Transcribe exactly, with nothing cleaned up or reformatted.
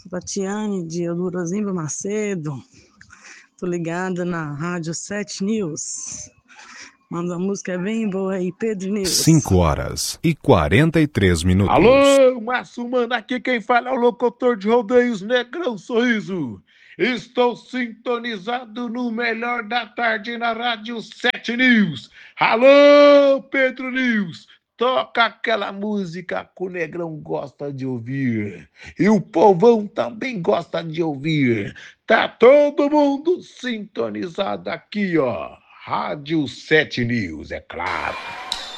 Tatiane de Eldorozimba Macedo. Tô ligada na Rádio sete News. Manda a música é bem boa aí, Pedro News. cinco horas e quarenta e três minutos. Alô, Márcio Mano, aqui quem fala é o locutor de rodeios Negrão Sorriso. Estou sintonizado no melhor da tarde na Rádio sete News. Alô, Pedro News, toca aquela música que o Negrão gosta de ouvir. E o povão também gosta de ouvir. Tá todo mundo sintonizado aqui, ó. Rádio sete News, é claro.